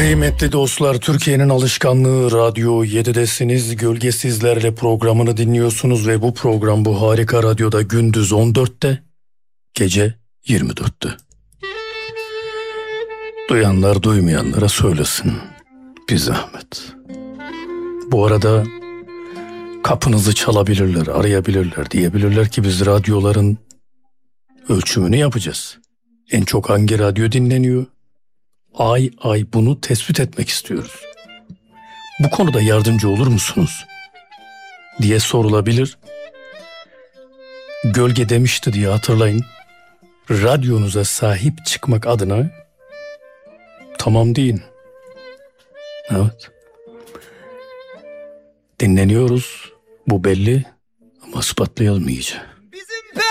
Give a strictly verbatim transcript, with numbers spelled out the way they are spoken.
Kıymetli dostlar, Türkiye'nin alışkanlığı Radyo yedidesiniz. Gölgesizlerle programını dinliyorsunuz ve bu program bu harika radyoda gündüz on dörtte, gece yirmi dörtte. Duyanlar duymayanlara söylesin, bir zahmet. Bu arada kapınızı çalabilirler, arayabilirler, diyebilirler ki biz radyoların ölçümünü yapacağız. En çok hangi radyo dinleniyor? Ay ay bunu tespit etmek istiyoruz. Bu konuda yardımcı olur musunuz? Diye sorulabilir. Gölge demişti diye hatırlayın. Radyonuza sahip çıkmak adına tamam deyin. Evet. Dinleniyoruz. Bu belli ama ispatlayalım iyice.